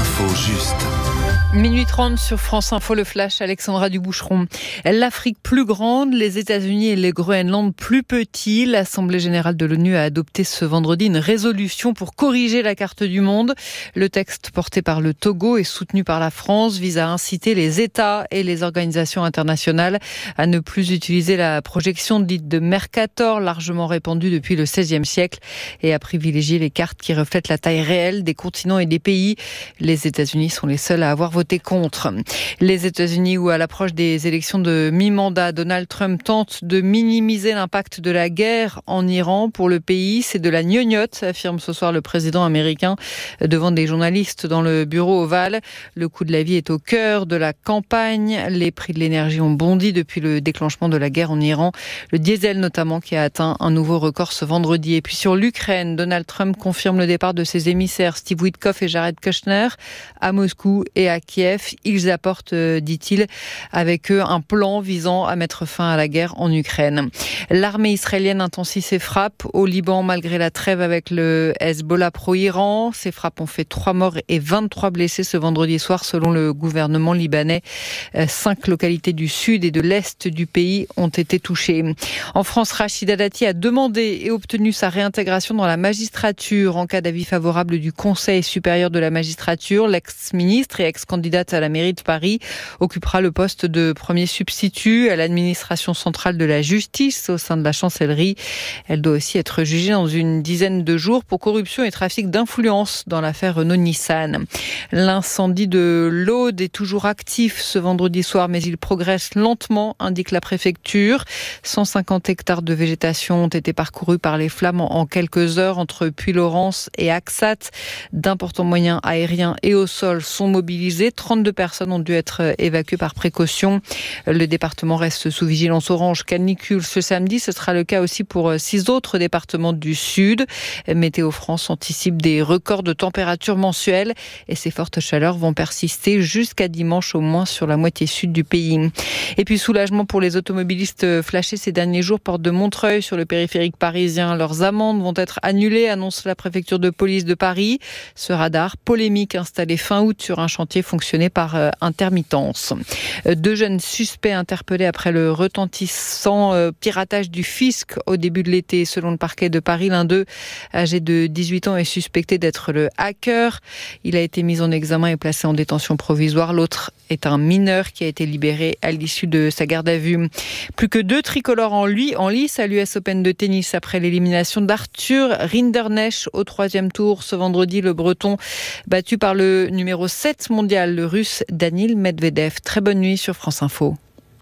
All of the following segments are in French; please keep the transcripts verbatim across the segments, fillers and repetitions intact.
L'info juste. Minuit trente sur France Info, le flash, Alexandra Duboucheron. L'Afrique plus grande, les États-Unis et le Groenland plus petits. L'Assemblée générale de l'ONU a adopté ce vendredi une résolution pour corriger la carte du monde. Le texte porté par le Togo et soutenu par la France vise à inciter les États et les organisations internationales à ne plus utiliser la projection dite de Mercator, largement répandue depuis le seizième siècle, et à privilégier les cartes qui reflètent la taille réelle des continents et des pays. Les États-Unis sont les seuls à avoir voté contre. Les États-Unis, où à l'approche des élections de mi-mandat, Donald Trump tente de minimiser l'impact de la guerre en Iran pour le pays. C'est de la gnognotte, affirme ce soir le président américain devant des journalistes dans le bureau ovale. Le coût de la vie est au cœur de la campagne. Les prix de l'énergie ont bondi depuis le déclenchement de la guerre en Iran. Le diesel notamment qui a atteint un nouveau record ce vendredi. Et puis sur l'Ukraine, Donald Trump confirme le départ de ses émissaires Steve Witkoff et Jared Kushner à Moscou et à Kiev. Ils apportent, dit-il, avec eux un plan visant à mettre fin à la guerre en Ukraine. L'armée israélienne intensifie ses frappes au Liban malgré la trêve avec le Hezbollah pro-Iran. Ces frappes ont fait trois morts et vingt-trois blessés ce vendredi soir selon le gouvernement libanais. Cinq localités du sud et de l'est du pays ont été touchées. En France, Rachida Dati a demandé et obtenu sa réintégration dans la magistrature en cas d'avis favorable du Conseil supérieur de la magistrature. L'ex-ministre et ex-candidate à la mairie de Paris occupera le poste de premier substitut à l'administration centrale de la justice au sein de la chancellerie. Elle doit aussi être jugée dans une dizaine de jours pour corruption et trafic d'influence dans l'affaire Renault-Nissan. L'incendie de l'Aude est toujours actif ce vendredi soir, mais il progresse lentement, indique la préfecture. cent cinquante hectares de végétation ont été parcourus par les flammes en quelques heures entre Puylaurens et Axat. D'importants moyens aériens et au sol sont mobilisés. trente-deux personnes ont dû être évacuées par précaution. Le département reste sous vigilance orange canicule ce samedi. Ce sera le cas aussi pour six autres départements du sud. Météo France anticipe des records de température mensuelle et ces fortes chaleurs vont persister jusqu'à dimanche au moins sur la moitié sud du pays. Et puis soulagement pour les automobilistes flashés ces derniers jours porte de Montreuil sur le périphérique parisien. Leurs amendes vont être annulées, annonce la préfecture de police de Paris. Ce radar polémique installé fin août sur un chantier fonctionné par euh, intermittence. Euh, deux jeunes suspects interpellés après le retentissant euh, piratage du fisc au début de l'été. Selon le parquet de Paris, l'un d'eux, âgé de dix-huit ans, est suspecté d'être le hacker. Il a été mis en examen et placé en détention provisoire. L'autre est un mineur qui a été libéré à l'issue de sa garde à vue. Plus que deux tricolores en, lui, en lice à l'U S Open de tennis après l'élimination d'Arthur Rinderknecht au troisième tour. Ce vendredi, le Breton battu par le numéro sept mondial, le Russe Danil Medvedev. Très bonne nuit sur France Info.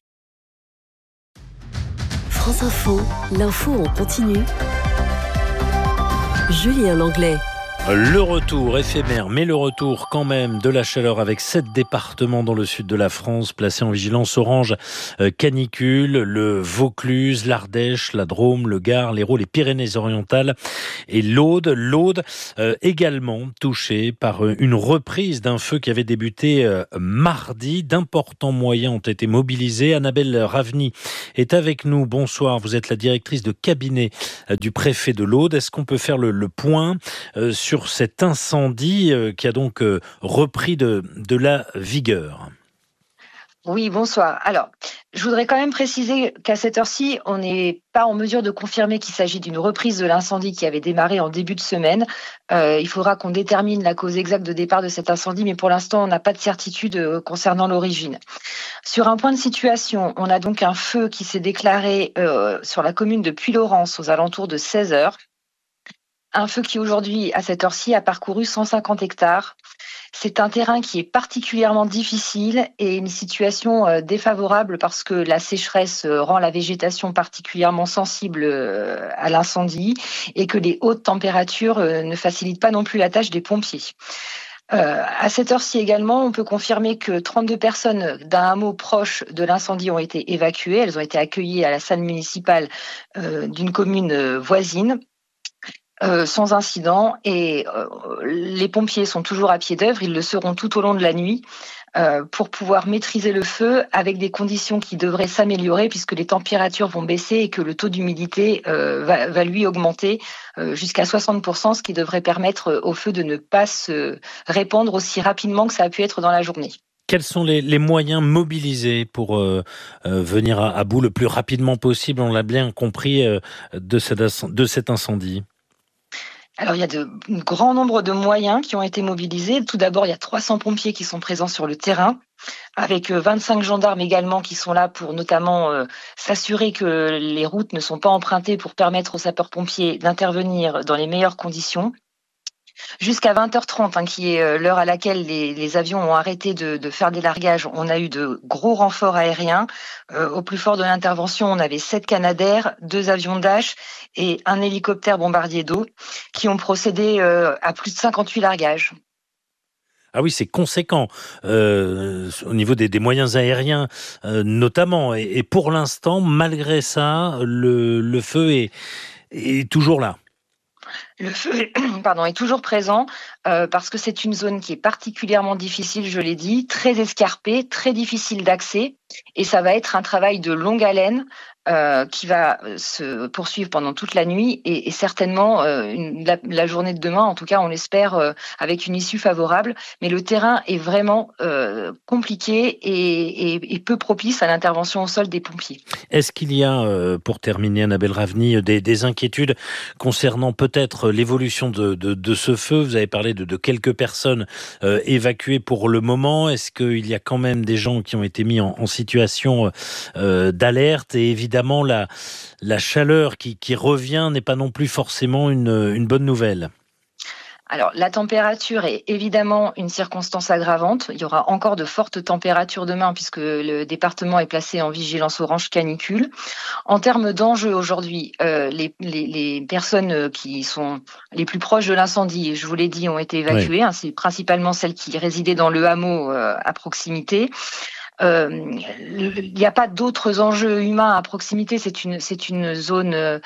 France Info, l'info en continu. Julien Langlais. Le retour éphémère, mais le retour quand même de la chaleur avec sept départements dans le sud de la France placés en vigilance orange euh, canicule, le Vaucluse, l'Ardèche, la Drôme, le Gard, l'Hérault, les Pyrénées-Orientales et l'Aude. L'Aude euh, également touchée par euh, une reprise d'un feu qui avait débuté euh, mardi. D'importants moyens ont été mobilisés. Annabelle Ravny est avec nous. Bonsoir, vous êtes la directrice de cabinet euh, du préfet de l'Aude. Est-ce qu'on peut faire le, le point euh, sur sur cet incendie euh, qui a donc euh, repris de, de la vigueur? Oui, bonsoir. Alors, je voudrais quand même préciser qu'à cette heure-ci, on n'est pas en mesure de confirmer qu'il s'agit d'une reprise de l'incendie qui avait démarré en début de semaine. Euh, il faudra qu'on détermine la cause exacte de départ de cet incendie, mais pour l'instant, on n'a pas de certitude concernant l'origine. Sur un point de situation, on a donc un feu qui s'est déclaré euh, sur la commune de Puylaurens aux alentours de seize heures. Un feu qui aujourd'hui, à cette heure-ci, a parcouru cent cinquante hectares. C'est un terrain qui est particulièrement difficile et une situation euh, défavorable parce que la sécheresse euh, rend la végétation particulièrement sensible euh, à l'incendie et que les hautes températures euh, ne facilitent pas non plus la tâche des pompiers. Euh, à cette heure-ci également, on peut confirmer que trente-deux personnes d'un hameau proche de l'incendie ont été évacuées. Elles ont été accueillies à la salle municipale euh, d'une commune euh, voisine. Euh, sans incident et euh, les pompiers sont toujours à pied d'œuvre, ils le seront tout au long de la nuit euh, pour pouvoir maîtriser le feu avec des conditions qui devraient s'améliorer puisque les températures vont baisser et que le taux d'humidité euh, va, va lui augmenter euh, jusqu'à soixante pour cent, ce qui devrait permettre au feu de ne pas se répandre aussi rapidement que ça a pu être dans la journée. Quels sont les, les moyens mobilisés pour euh, euh, venir à, à bout le plus rapidement possible, on l'a bien compris, euh, de, cet, de cet incendie ? Alors, il y a de, un grand nombre de moyens qui ont été mobilisés. Tout d'abord, il y a trois cents pompiers qui sont présents sur le terrain, avec vingt-cinq gendarmes également qui sont là pour notamment euh, s'assurer que les routes ne sont pas empruntées pour permettre aux sapeurs-pompiers d'intervenir dans les meilleures conditions. Jusqu'à vingt heures trente, hein, qui est l'heure à laquelle les, les avions ont arrêté de, de faire des largages, on a eu de gros renforts aériens. Euh, au plus fort de l'intervention, on avait sept Canadair, deux avions Dash et un hélicoptère bombardier d'eau qui ont procédé euh, à plus de cinquante-huit largages. Ah oui, c'est conséquent euh, au niveau des, des moyens aériens euh, notamment. Et, et pour l'instant, malgré ça, le, le feu est, est toujours là. Le feu est, pardon, est toujours présent euh, parce que c'est une zone qui est particulièrement difficile, je l'ai dit, très escarpée, très difficile d'accès et ça va être un travail de longue haleine euh, qui va se poursuivre pendant toute la nuit et, et certainement euh, une, la, la journée de demain, en tout cas on l'espère, euh, avec une issue favorable. Mais le terrain est vraiment euh, compliqué et, et, et peu propice à l'intervention au sol des pompiers. Est-ce qu'il y a, euh, pour terminer, Annabelle Ravny, des, des inquiétudes concernant peut-être l'évolution de, de, de ce feu ? Vous avez parlé de, de quelques personnes euh, évacuées pour le moment. Est-ce qu'il y a quand même des gens qui ont été mis en, en situation euh, d'alerte ? Et évidemment, la, la chaleur qui, qui revient n'est pas non plus forcément une, une bonne nouvelle. Alors, la température est évidemment une circonstance aggravante. Il y aura encore de fortes températures demain puisque le département est placé en vigilance orange canicule. En termes d'enjeux aujourd'hui, euh, les, les, les personnes qui sont les plus proches de l'incendie, je vous l'ai dit, ont été évacuées. Oui. Hein, c'est principalement celles qui résidaient dans le hameau euh, à proximité. Euh, il n'y a pas d'autres enjeux humains à proximité. C'est une, c'est une zone euh,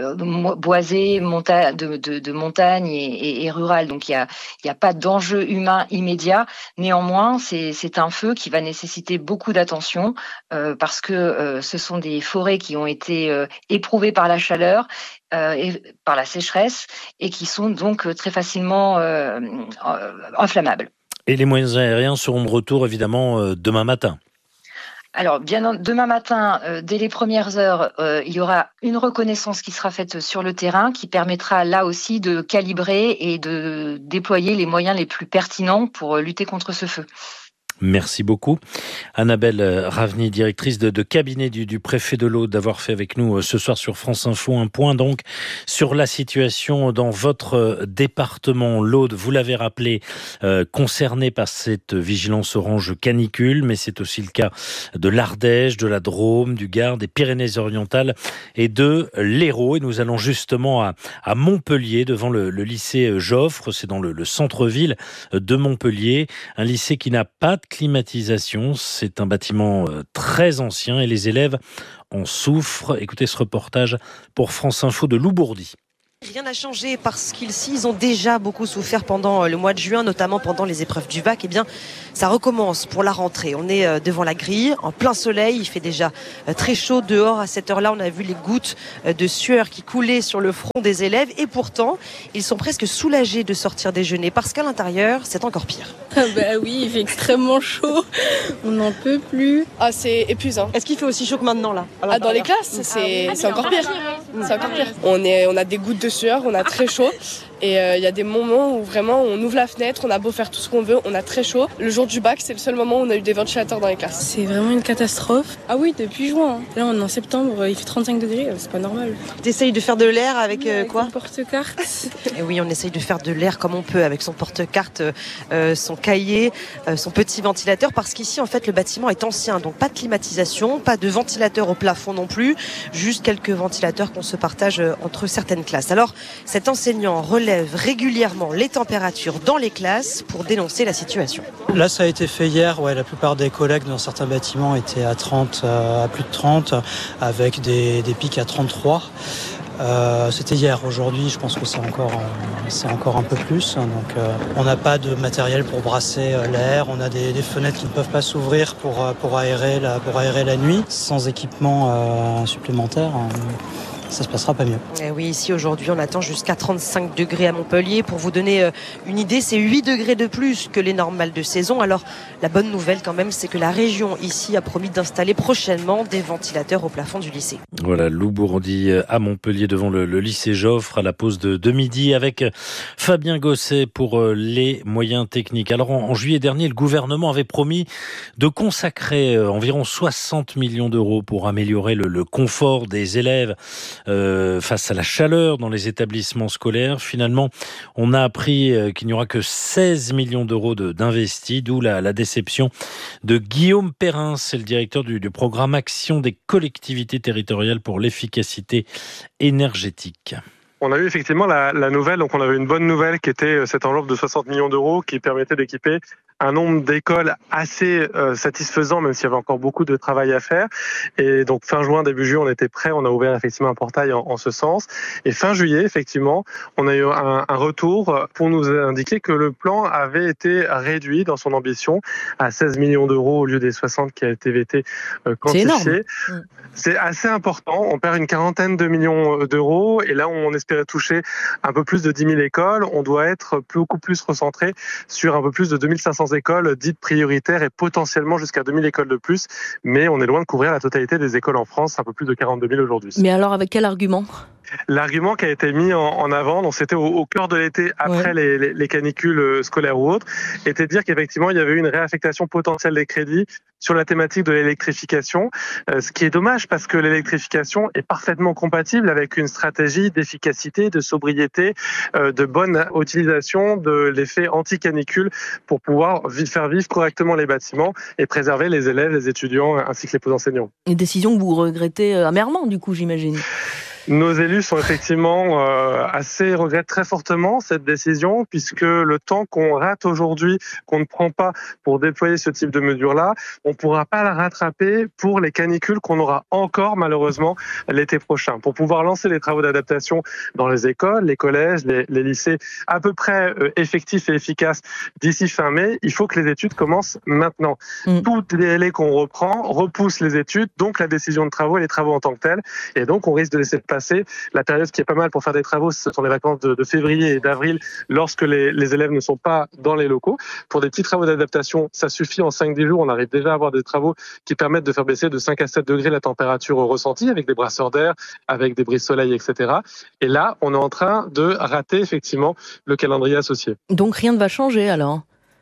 boisée, monta- de, de, de montagne et, et, et rurale. Donc il n'y a, il y a pas d'enjeu humain immédiat. Néanmoins, c'est, c'est un feu qui va nécessiter beaucoup d'attention euh, parce que euh, ce sont des forêts qui ont été euh, éprouvées par la chaleur. Euh, et par la sécheresse et qui sont donc très facilement euh, euh, inflammables. Et les moyens aériens seront de retour évidemment euh, demain matin. Alors, bien demain matin, euh, dès les premières heures, euh, il y aura une reconnaissance qui sera faite sur le terrain qui permettra là aussi de calibrer et de déployer les moyens les plus pertinents pour lutter contre ce feu. Merci beaucoup. Annabelle Ravny, directrice de, de cabinet du, du préfet de l'Aude, d'avoir fait avec nous ce soir sur France Info un point donc sur la situation dans votre département. L'Aude, vous l'avez rappelé, euh, concerné par cette vigilance orange canicule, mais c'est aussi le cas de l'Ardèche, de la Drôme, du Gard, des Pyrénées-Orientales et de l'Hérault. Et nous allons justement à, à Montpellier, devant le, le lycée Joffre, c'est dans le, le centre-ville de Montpellier, un lycée qui n'a pas de climatisation, c'est un bâtiment très ancien et les élèves en souffrent. Écoutez ce reportage pour France Info de Loubourdi. Rien n'a changé parce qu'ici, ils ont déjà beaucoup souffert pendant le mois de juin, notamment pendant les épreuves du bac. Eh bien, ça recommence pour la rentrée. On est devant la grille, en plein soleil. Il fait déjà très chaud dehors. À cette heure-là, on a vu les gouttes de sueur qui coulaient sur le front des élèves. Et pourtant, ils sont presque soulagés de sortir déjeuner parce qu'à l'intérieur, c'est encore pire. Ah bah oui, il fait extrêmement chaud. On n'en peut plus. Ah, c'est épuisant. Est-ce qu'il fait aussi chaud que maintenant, là ? Ah, dans les classes, c'est, ah, c'est encore pire. C'est encore pire. On, est, on a des gouttes de sueur, on a très chaud et il euh, y a des moments où vraiment on ouvre la fenêtre, on a beau faire tout ce qu'on veut, on a très chaud. Le jour du bac, c'est le seul moment où on a eu des ventilateurs dans les classes. C'est vraiment une catastrophe. Ah oui, depuis juin. Là on est en septembre, il fait trente-cinq degrés, c'est pas normal. T'essayes de faire de l'air avec, oui, euh, avec quoi son porte-carte. Et oui, on essaye de faire de l'air comme on peut avec son porte-carte, euh, son cahier, euh, son petit ventilateur, parce qu'ici en fait le bâtiment est ancien, donc pas de climatisation, pas de ventilateur au plafond non plus, juste quelques ventilateurs qu'on se partage entre certaines classes. Alors cet enseignant relève régulièrement les températures dans les classes pour dénoncer la situation. Là, ça a été fait hier. Ouais, la plupart des collègues dans certains bâtiments étaient à trente, à plus de trente, avec des, des pics à trente-trois. Euh, c'était hier. Aujourd'hui, je pense que c'est encore, euh, c'est encore un peu plus. Donc, euh, on n'a pas de matériel pour brasser euh, l'air. On a des, des fenêtres qui ne peuvent pas s'ouvrir pour, euh, pour, aérer, la, pour aérer la nuit. Sans équipement euh, supplémentaire, euh, ça se passera pas mieux. Et oui, ici aujourd'hui on attend jusqu'à trente-cinq degrés à Montpellier. Pour vous donner une idée, c'est huit degrés de plus que les normales de saison. Alors la bonne nouvelle quand même, c'est que la région ici a promis d'installer prochainement des ventilateurs au plafond du lycée. Voilà, Lou Bourdi à Montpellier devant le, le lycée Joffre à la pause de, de midi avec Fabien Gosset pour les moyens techniques. Alors en, en juillet dernier, le gouvernement avait promis de consacrer environ soixante millions d'euros pour améliorer le, le confort des élèves Euh, face à la chaleur dans les établissements scolaires. Finalement, on a appris euh, qu'il n'y aura que seize millions d'euros de, d'investis, d'où la, la déception de Guillaume Perrin, c'est le directeur du, du programme Action des collectivités territoriales pour l'efficacité énergétique. On a eu effectivement la, la nouvelle, donc on avait une bonne nouvelle qui était cette enveloppe de soixante millions d'euros qui permettait d'équiper un nombre d'écoles assez euh, satisfaisant, même s'il y avait encore beaucoup de travail à faire. Et donc fin juin, début juillet, on était prêts, on a ouvert effectivement un portail en, en ce sens. Et fin juillet, effectivement, on a eu un, un retour pour nous indiquer que le plan avait été réduit dans son ambition à seize millions d'euros au lieu des soixante qui a été été euh, quantifié. C'est énorme. C'est assez important. On perd une quarantaine de millions d'euros et là, on espérait toucher un peu plus de dix mille écoles. On doit être beaucoup plus recentré sur un peu plus de deux mille cinq cents écoles dites prioritaires et potentiellement jusqu'à deux mille écoles de plus. Mais on est loin de couvrir la totalité des écoles en France, un peu plus de quarante-deux mille aujourd'hui. Mais alors, avec quel argument ? L'argument qui a été mis en, en avant, donc c'était au, au cœur de l'été, après ouais. les, les, les canicules scolaires ou autres, était de dire qu'effectivement, il y avait eu une réaffectation potentielle des crédits sur la thématique de l'électrification, euh, ce qui est dommage parce que l'électrification est parfaitement compatible avec une stratégie d'efficacité, de sobriété, euh, de bonne utilisation de l'effet anti-canicule pour pouvoir vi- faire vivre correctement les bâtiments et préserver les élèves, les étudiants ainsi que les enseignants. Une décision que vous regrettez amèrement, du coup, j'imagine. Nos élus sont effectivement euh, assez regrettent très fortement cette décision puisque le temps qu'on rate aujourd'hui, qu'on ne prend pas pour déployer ce type de mesures-là, on ne pourra pas la rattraper pour les canicules qu'on aura encore malheureusement l'été prochain. Pour pouvoir lancer les travaux d'adaptation dans les écoles, les collèges, les, les lycées à peu près euh, effectifs et efficaces d'ici fin mai, il faut que les études commencent maintenant. Mmh. Tout délai qu'on reprend repousse les études, donc la décision de travaux et les travaux en tant que tels, et donc on risque de laisser passer la période qui est pas mal pour faire des travaux, ce sont les vacances de, de février et d'avril lorsque les, les élèves ne sont pas dans les locaux. Pour des petits travaux d'adaptation, ça suffit en cinq dix jours, on arrive déjà à avoir des travaux qui permettent de faire baisser de cinq à sept degrés la température ressentie avec des brasseurs d'air, avec des brise-soleil, et cetera. Et là, on est en train de rater effectivement le calendrier associé. Donc rien ne va changer alors ?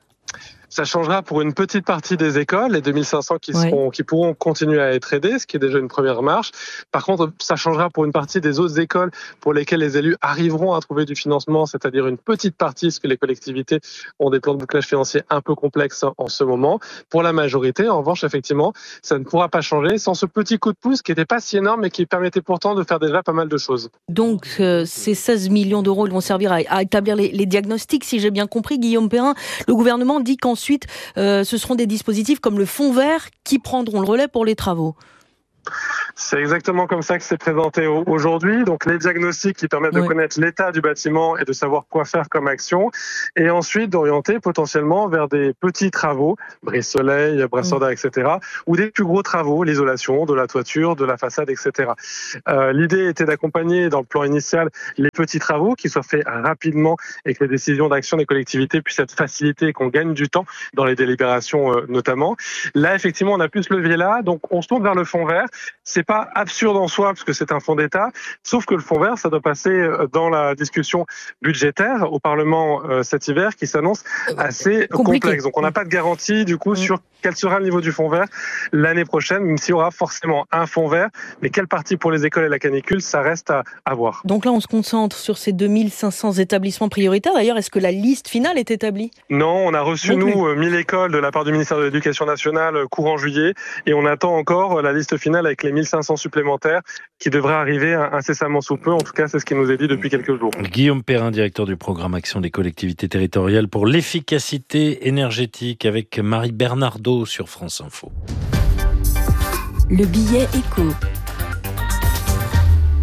Ça changera pour une petite partie des écoles, les deux mille cinq cents qui, seront, ouais. qui pourront continuer à être aidées, ce qui est déjà une première marche. Par contre, ça changera pour une partie des autres écoles pour lesquelles les élus arriveront à trouver du financement, c'est-à-dire une petite partie, parce que les collectivités ont des plans de bouclage financier un peu complexes en ce moment. Pour la majorité, en revanche, effectivement, ça ne pourra pas changer sans ce petit coup de pouce qui n'était pas si énorme, mais qui permettait pourtant de faire déjà pas mal de choses. Donc, euh, ces seize millions d'euros, ils vont servir à, à établir les, les diagnostics, si j'ai bien compris, Guillaume Perrin. Le gouvernement dit qu'ensuite, Ensuite, euh, ce seront des dispositifs comme le fonds vert qui prendront le relais pour les travaux. C'est exactement comme ça que c'est présenté aujourd'hui. Donc les diagnostics qui permettent oui. de connaître l'état du bâtiment et de savoir quoi faire comme action, et ensuite d'orienter potentiellement vers des petits travaux, brise-soleil, brasseur d'air, et cetera, ou des plus gros travaux, l'isolation de la toiture, de la façade, et cetera. Euh, l'idée était d'accompagner dans le plan initial les petits travaux qui soient faits rapidement et que les décisions d'action des collectivités puissent être facilitées et qu'on gagne du temps dans les délibérations euh, notamment. Là, effectivement, on a plus ce levier-là, donc on se tourne vers le fonds vert. C'est pas absurde en soi parce que c'est un fonds d'État, sauf que le fonds vert, ça doit passer dans la discussion budgétaire au Parlement euh, cet hiver qui s'annonce assez Compliqué. complexe. Donc on n'a pas de garantie du coup mmh. sur quel sera le niveau du fonds vert l'année prochaine, même s'il y aura forcément un fonds vert, mais quelle partie pour les écoles et la canicule, ça reste à, à voir. Donc là, on se concentre sur ces deux mille cinq cents établissements prioritaires. D'ailleurs, est-ce que la liste finale est établie ? Non, on a reçu, Donc, nous, oui. mille écoles de la part du ministère de l'Éducation nationale courant juillet, et on attend encore la liste finale avec les mille cinq cents supplémentaires qui devraient arriver incessamment sous peu. En tout cas, c'est ce qui nous est dit depuis quelques jours. Guillaume Perrin, directeur du programme Action des collectivités territoriales pour l'efficacité énergétique, avec Marie Bernardo sur France Info. Le billet éco.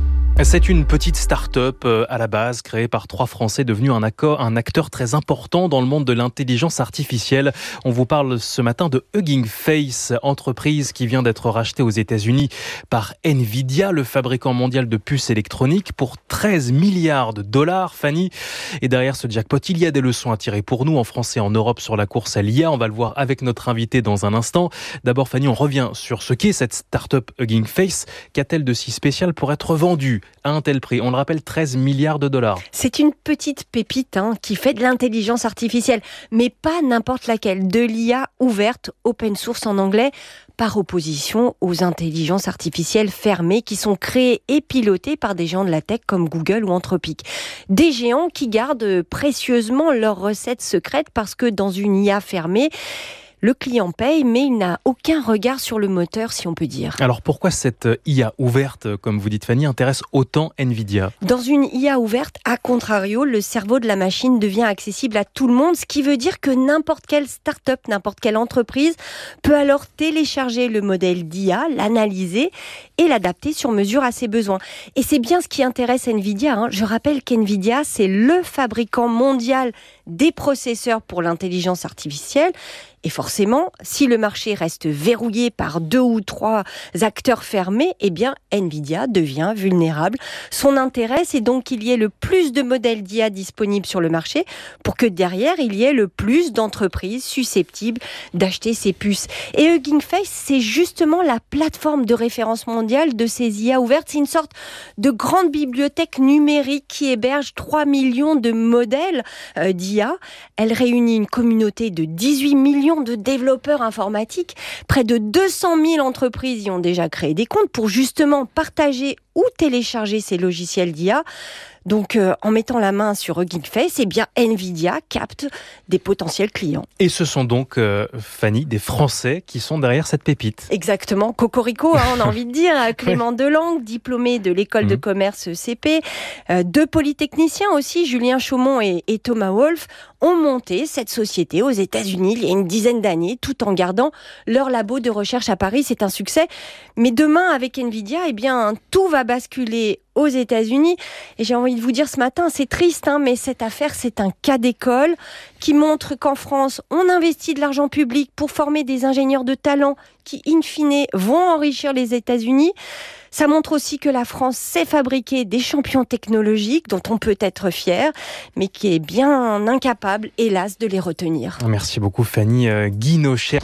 C'est une petite start-up à la base créée par trois Français devenus un, accord, un acteur très important dans le monde de l'intelligence artificielle. On vous parle ce matin de Hugging Face, entreprise qui vient d'être rachetée aux États-Unis par Nvidia, le fabricant mondial de puces électroniques, pour treize milliards de dollars, Fanny. Et derrière ce jackpot, il y a des leçons à tirer pour nous en France et en Europe sur la course à l'I A. On va le voir avec notre invité dans un instant. D'abord, Fanny, on revient sur ce qu'est cette start-up Hugging Face. Qu'a-t-elle de si spécial pour être vendue à un tel prix? On le rappelle, treize milliards de dollars. C'est une petite pépite hein, qui fait de l'intelligence artificielle, mais pas n'importe laquelle, de l'I A ouverte, open source en anglais, par opposition aux intelligences artificielles fermées qui sont créées et pilotées par des géants de la tech comme Google ou Anthropic. Des géants qui gardent précieusement leurs recettes secrètes parce que dans une I A fermée, le client paye, mais il n'a aucun regard sur le moteur, si on peut dire. Alors pourquoi cette I A ouverte, comme vous dites Fanny, intéresse autant Nvidia? Dans une I A ouverte, à contrario, le cerveau de la machine devient accessible à tout le monde, ce qui veut dire que n'importe quelle start-up, n'importe quelle entreprise peut alors télécharger le modèle d'I A, l'analyser et l'adapter sur mesure à ses besoins. Et c'est bien ce qui intéresse Nvidia. Hein. Je rappelle qu'Nvidia, c'est le fabricant mondial des processeurs pour l'intelligence artificielle. Et forcément, si le marché reste verrouillé par deux ou trois acteurs fermés, eh bien, Nvidia devient vulnérable. Son intérêt, c'est donc qu'il y ait le plus de modèles d'I A disponibles sur le marché pour que derrière, il y ait le plus d'entreprises susceptibles d'acheter ces puces. Et Hugging Face, c'est justement la plateforme de référence mondiale de ces I A ouvertes. C'est une sorte de grande bibliothèque numérique qui héberge trois millions de modèles euh, d'I A. Elle réunit une communauté de dix-huit millions de développeurs informatiques. Près de deux cent mille entreprises y ont déjà créé des comptes pour justement partager ou télécharger ces logiciels d'I A. Donc, euh, en mettant la main sur Hugging Face, eh bien, Nvidia capte des potentiels clients. Et ce sont donc, euh, Fanny, des Français qui sont derrière cette pépite. Exactement. Cocorico, hein, on a envie de dire. Clément Delangue, diplômé de l'école mmh. de commerce E C P. Euh, deux polytechniciens aussi, Julien Chaumont et, et Thomas Wolf, ont monté cette société aux États-Unis il y a une dizaine d'années, tout en gardant leur labo de recherche à Paris. C'est un succès. Mais demain, avec Nvidia, eh bien, tout va basculer aux États-Unis. Et j'ai envie de vous dire ce matin, c'est triste, hein, mais cette affaire, c'est un cas d'école qui montre qu'en France, on investit de l'argent public pour former des ingénieurs de talent qui, in fine, vont enrichir les États-Unis. Ça montre aussi que la France sait fabriquer des champions technologiques dont on peut être fier, mais qui est bien incapable, hélas, de les retenir. Merci beaucoup, Fanny. Euh, Guy Nochet.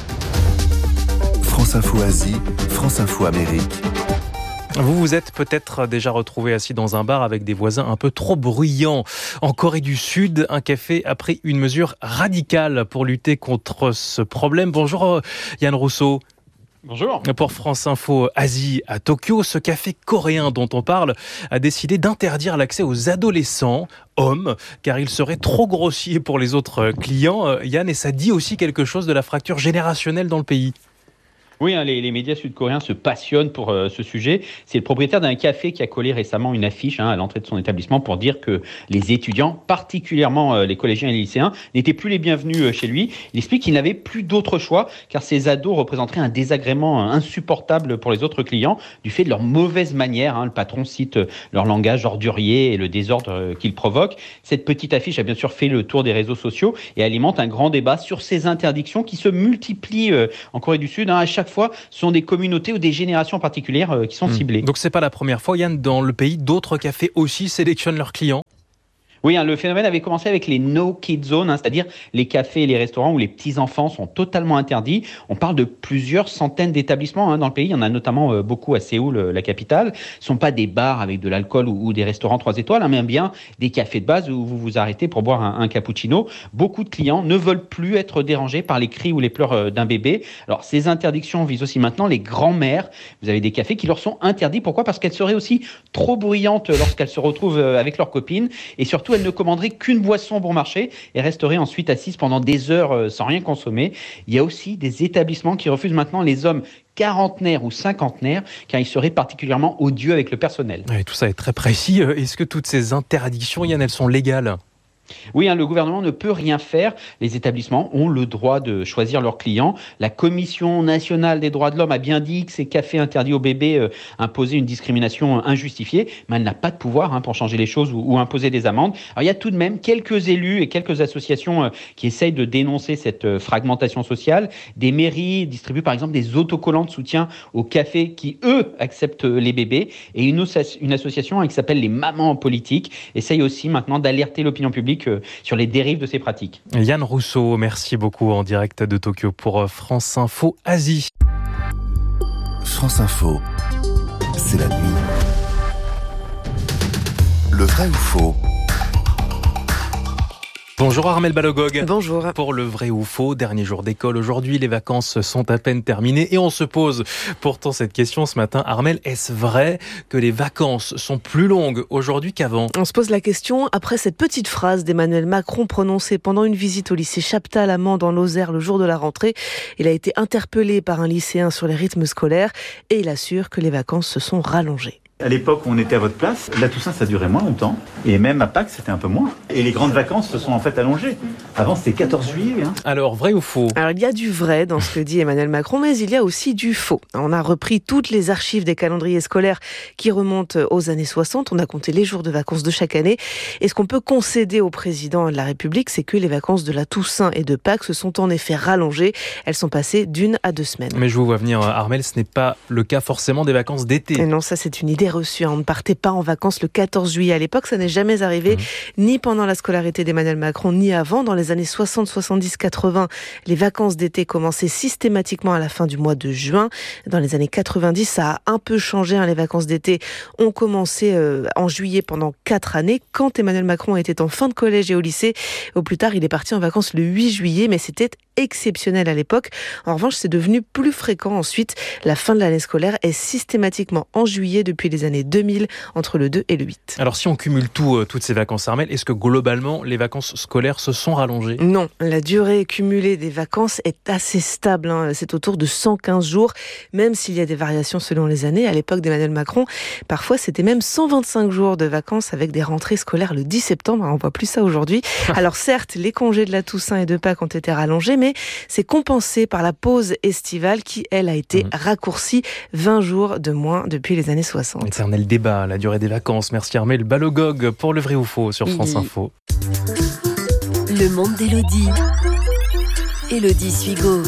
France Info Asie, France Info Amérique. Vous vous êtes peut-être déjà retrouvé assis dans un bar avec des voisins un peu trop bruyants. En Corée du Sud, un café a pris une mesure radicale pour lutter contre ce problème. Bonjour Yann Rousseau. Bonjour. Pour France Info Asie à Tokyo, ce café coréen dont on parle a décidé d'interdire l'accès aux adolescents, hommes, car ils seraient trop grossiers pour les autres clients. Yann, et ça dit aussi quelque chose de la fracture générationnelle dans le pays. Oui, hein, les, les médias sud-coréens se passionnent pour euh, ce sujet. C'est le propriétaire d'un café qui a collé récemment une affiche hein, à l'entrée de son établissement pour dire que les étudiants, particulièrement euh, les collégiens et les lycéens, n'étaient plus les bienvenus euh, chez lui. Il explique qu'il n'avait plus d'autre choix car ces ados représenteraient un désagrément euh, insupportable pour les autres clients du fait de leur mauvaise manière. Hein. Le patron cite euh, leur langage ordurier et le désordre euh, qu'ils provoquent. Cette petite affiche a bien sûr fait le tour des réseaux sociaux et alimente un grand débat sur ces interdictions qui se multiplient euh, en Corée du Sud. Hein. À chaque fois, ce sont des communautés ou des générations particulières euh, qui sont mmh. ciblées. Donc c'est pas la première fois, Yann, dans le pays, d'autres cafés aussi sélectionnent leurs clients. Oui, hein, le phénomène avait commencé avec les no kid zones, hein, c'est-à-dire les cafés et les restaurants où les petits-enfants sont totalement interdits. On parle de plusieurs centaines d'établissements hein, dans le pays. Il y en a notamment euh, beaucoup à Séoul, euh, la capitale. Ce ne sont pas des bars avec de l'alcool ou, ou des restaurants trois étoiles, hein, mais bien des cafés de base où vous vous arrêtez pour boire un, un cappuccino. Beaucoup de clients ne veulent plus être dérangés par les cris ou les pleurs euh, d'un bébé. Alors, ces interdictions visent aussi maintenant les grands-mères. Vous avez des cafés qui leur sont interdits. Pourquoi ? Parce qu'elles seraient aussi trop bruyantes lorsqu'elles se retrouvent euh, avec leurs copines et surtout elles ne commanderaient qu'une boisson bon marché et resteraient ensuite assises pendant des heures sans rien consommer. Il y a aussi des établissements qui refusent maintenant les hommes quarantenaires ou cinquantenaires car ils seraient particulièrement odieux avec le personnel. Ouais, tout ça est très précis. Est-ce que toutes ces interdictions, Yann, elles sont légales ? Oui, hein, le gouvernement ne peut rien faire. Les établissements ont le droit de choisir leurs clients. La Commission nationale des droits de l'homme a bien dit que ces cafés interdits aux bébés euh, imposaient une discrimination injustifiée, mais elle n'a pas de pouvoir hein, pour changer les choses ou, ou imposer des amendes. Alors, il y a tout de même quelques élus et quelques associations euh, qui essayent de dénoncer cette euh, fragmentation sociale. Des mairies distribuent par exemple des autocollants de soutien aux cafés qui, eux, acceptent les bébés. Et une, une association hein, qui s'appelle les Mamans en politique essaye aussi maintenant d'alerter l'opinion publique sur les dérives de ces pratiques. Yann Rousseau, merci beaucoup en direct de Tokyo pour France Info Asie. France Info, c'est la nuit. Le vrai ou faux ? Bonjour Armelle Balogog. Bonjour. Pour le vrai ou faux, dernier jour d'école aujourd'hui, les vacances sont à peine terminées et on se pose pourtant cette question ce matin. Armelle, est-ce vrai que les vacances sont plus longues aujourd'hui qu'avant ? On se pose la question après cette petite phrase d'Emmanuel Macron prononcée pendant une visite au lycée Chaptal-Amand dans l'Ozère le jour de la rentrée. Il a été interpellé par un lycéen sur les rythmes scolaires et il assure que les vacances se sont rallongées. À l'époque où on était à votre place, la Toussaint ça durait moins longtemps et même à Pâques c'était un peu moins. Et les grandes vacances se sont en fait allongées. Avant c'était quatorze juillet. Hein. Alors vrai ou faux ? Alors il y a du vrai dans ce que dit Emmanuel Macron, mais il y a aussi du faux. On a repris toutes les archives des calendriers scolaires qui remontent aux années soixante. On a compté les jours de vacances de chaque année. Et ce qu'on peut concéder au président de la République, c'est que les vacances de la Toussaint et de Pâques se sont en effet rallongées. Elles sont passées d'une à deux semaines. Mais je vous vois venir Armelle, ce n'est pas le cas forcément des vacances d'été. Et non, ça c'est une idée reçue. On ne partait pas en vacances le quatorze juillet. À l'époque, ça n'est jamais arrivé, mmh. ni pendant la scolarité d'Emmanuel Macron, ni avant. Dans les années soixante, soixante-dix, quatre-vingts, les vacances d'été commençaient systématiquement à la fin du mois de juin. Dans les années quatre-vingt-dix, ça a un peu changé. Hein. Les vacances d'été ont commencé euh, en juillet pendant quatre années. Quand Emmanuel Macron était en fin de collège et au lycée, au plus tard, il est parti en vacances le huit juillet, mais c'était exceptionnel à l'époque. En revanche, c'est devenu plus fréquent ensuite. La fin de l'année scolaire est systématiquement en juillet depuis les années deux mille, entre le deux et le huit. Alors si on cumule tout, euh, toutes ces vacances, Armelle, est-ce que globalement les vacances scolaires se sont rallongées ? Non, la durée cumulée des vacances est assez stable. Hein. C'est autour de cent quinze jours, même s'il y a des variations selon les années. À l'époque d'Emmanuel Macron, parfois c'était même cent vingt-cinq jours de vacances avec des rentrées scolaires le dix septembre. On voit plus ça aujourd'hui. Alors certes, les congés de la Toussaint et de Pâques ont été rallongés, mais c'est compensé par la pause estivale qui, elle, a été mmh. raccourcie vingt jours de moins depuis les années soixante. Éternel débat, la durée des vacances. Merci Armelle Balogog pour le vrai ou faux sur France Info. Le monde d'Élodie. Élodie Suigo.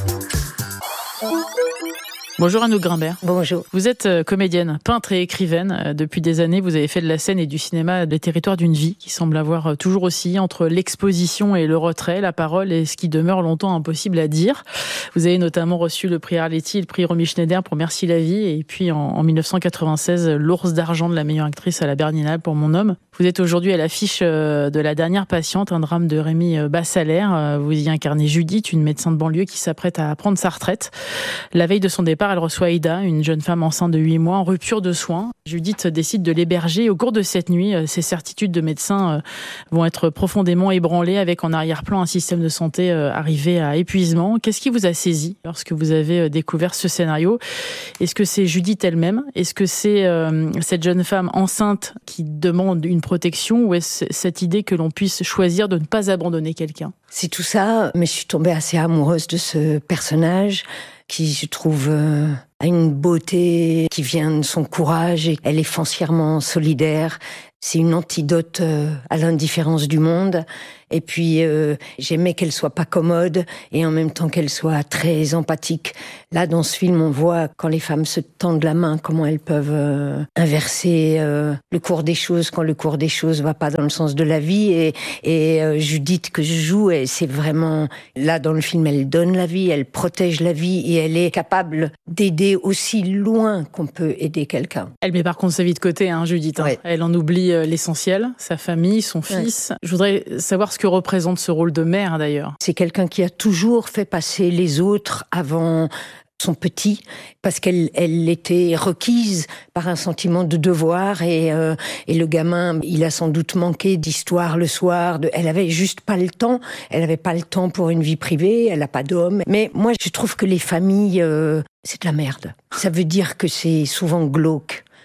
Bonjour Anouk Grimbert. Bonjour. Vous êtes comédienne, peintre et écrivaine. Depuis des années, vous avez fait de la scène et du cinéma des territoires d'une vie qui semble avoir toujours oscillé entre l'exposition et le retrait, la parole et ce qui demeure longtemps impossible à dire. Vous avez notamment reçu le prix Arletty et le prix Romy Schneider pour Merci la vie et puis en, en dix-neuf cent quatre-vingt-seize, l'Ours d'argent de la meilleure actrice à la Berlinale pour Mon homme. Vous êtes aujourd'hui à l'affiche de La dernière patiente, un drame de Rémi Bassalaire. Vous y incarnez Judith, une médecin de banlieue qui s'apprête à prendre sa retraite. La veille de son départ, elle reçoit Aïda, une jeune femme enceinte de huit mois en rupture de soins. Judith décide de l'héberger. Au cours de cette nuit, ses certitudes de médecin vont être profondément ébranlées avec en arrière-plan un système de santé arrivé à épuisement. Qu'est-ce qui vous a saisi lorsque vous avez découvert ce scénario ? Est-ce que c'est Judith elle-même ? Est-ce que c'est euh, cette jeune femme enceinte qui demande une protection ou est-ce cette idée que l'on puisse choisir de ne pas abandonner quelqu'un ? C'est tout ça, mais je suis tombée assez amoureuse de ce personnage qui, je trouve, euh, a une beauté qui vient de son courage et elle est foncièrement solidaire. C'est une antidote euh, à l'indifférence du monde. Et puis, euh, j'aimais qu'elle soit pas commode et en même temps qu'elle soit très empathique. Là, dans ce film, on voit quand les femmes se tendent la main, comment elles peuvent euh, inverser euh, le cours des choses quand le cours des choses va pas dans le sens de la vie. Et, et euh, Judith que je joue, et c'est vraiment là dans le film, elle donne la vie, elle protège la vie et elle est capable d'aider aussi loin qu'on peut aider quelqu'un. Elle met par contre sa vie de côté, hein, Judith. Hein. Ouais. Elle en oublie l'essentiel, sa famille, son fils. Ouais. Je voudrais savoir ce que représente ce rôle de mère, d'ailleurs. C'est quelqu'un qui a toujours fait passer les autres avant son petit, parce qu'elle elle était requise par un sentiment de devoir et, euh, et le gamin, il a sans doute manqué d'histoire le soir. De, elle avait juste pas le temps. Elle avait pas le temps pour une vie privée. Elle a pas d'homme. Mais moi, je trouve que les familles, euh, c'est de la merde. Ça veut dire que c'est souvent glauque.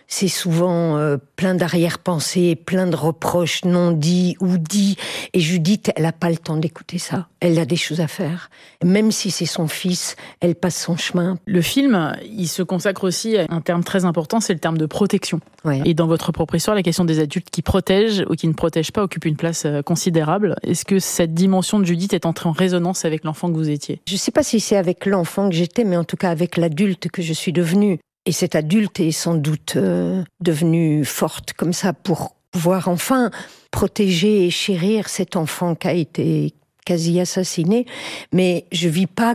c'est souvent euh, plein d'arrière-pensées, plein de reproches non dits ou dits. Et Judith, elle n'a pas le temps d'écouter ça. Elle a des choses à faire. Même si c'est son fils, elle passe son chemin. Le film, il se consacre aussi à un terme très important, c'est le terme de protection. Ouais. Et dans votre propre histoire, la question des adultes qui protègent ou qui ne protègent pas occupe une place considérable. Est-ce que cette dimension de Judith est entrée en résonance avec l'enfant que vous étiez ? Je ne sais pas si c'est avec l'enfant que j'étais, mais en tout cas avec l'adulte que je suis devenue. Et cet adulte est sans doute euh, devenue forte comme ça pour pouvoir enfin protéger et chérir cet enfant qui a été quasi assassiné. Mais je vis pas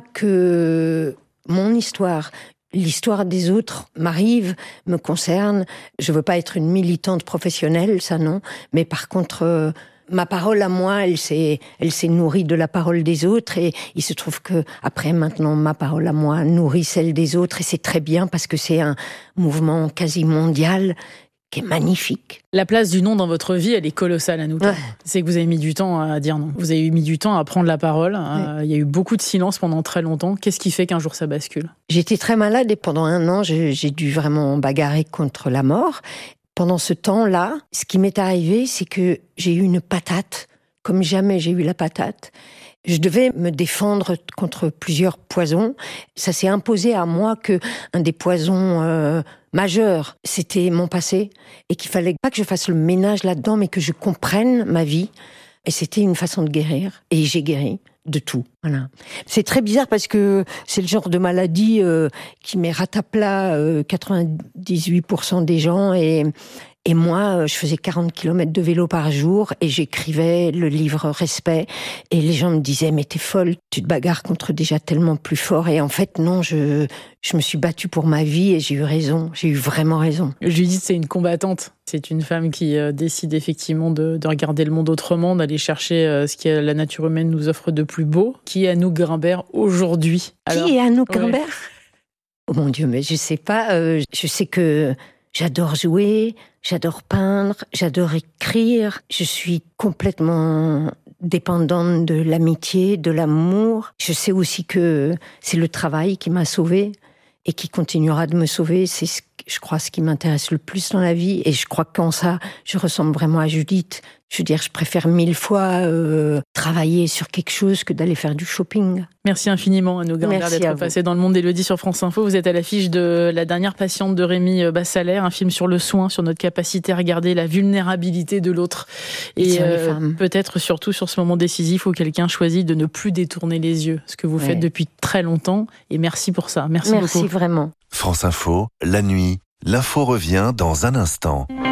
que mon histoire. L'histoire des autres m'arrive, me concerne. Je veux pas être une militante professionnelle, ça non. Mais par contre, euh, ma parole à moi, elle s'est, elle s'est nourrie de la parole des autres. Et il se trouve que après, maintenant, ma parole à moi nourrit celle des autres. Et c'est très bien parce que c'est un mouvement quasi mondial qui est magnifique. La place du non dans votre vie, elle est colossale, Anouka. Ouais. C'est que vous avez mis du temps à dire non. Vous avez mis du temps à prendre la parole. Ouais. Il y a eu beaucoup de silence pendant très longtemps. Qu'est-ce qui fait qu'un jour ça bascule ? J'étais très malade et pendant un an, j'ai, j'ai dû vraiment bagarrer contre la mort. Pendant ce temps-là, ce qui m'est arrivé, c'est que j'ai eu une patate, comme jamais j'ai eu la patate. Je devais me défendre contre plusieurs poisons. Ça s'est imposé à moi que un des poisons euh, majeurs, c'était mon passé, et qu'il fallait pas que je fasse le ménage là-dedans, mais que je comprenne ma vie. Et c'était une façon de guérir. Et j'ai guéri de tout. Voilà. C'est très bizarre parce que c'est le genre de maladie euh, qui met ratapla euh, quatre-vingt-dix-huit pour cent des gens et Et moi, je faisais quarante kilomètres de vélo par jour et j'écrivais le livre Respect. Et les gens me disaient, mais t'es folle, tu te bagarres contre déjà tellement plus fort. Et en fait, non, je, je me suis battue pour ma vie et j'ai eu raison. J'ai eu vraiment raison. Judith, c'est une combattante. C'est une femme qui euh, décide effectivement de, de regarder le monde autrement, d'aller chercher euh, ce que la nature humaine nous offre de plus beau. Qui est Anouk Grimbert aujourd'hui ? Alors, qui est Anouk Grimbert ? Ouais. Oh mon Dieu, mais je sais pas. Euh, je sais que j'adore jouer, j'adore peindre, j'adore écrire. Je suis complètement dépendante de l'amitié, de l'amour. Je sais aussi que c'est le travail qui m'a sauvée et qui continuera de me sauver. C'est, ce, je crois, ce qui m'intéresse le plus dans la vie. Et je crois qu'en ça, je ressemble vraiment à Judith. Je veux dire, je préfère mille fois euh, travailler sur quelque chose que d'aller faire du shopping. Merci infiniment, Anouk Grimbert, d'être passée dans le monde d'Élodie sur France Info. Vous êtes à l'affiche de La dernière patiente de Rémi Bassalaire, un film sur le soin, sur notre capacité à regarder la vulnérabilité de l'autre. Et euh, peut-être surtout sur ce moment décisif où quelqu'un choisit de ne plus détourner les yeux, ce que vous ouais. faites depuis très longtemps. Et merci pour ça. Merci, merci beaucoup. Merci vraiment. France Info, la nuit, l'info revient dans un instant.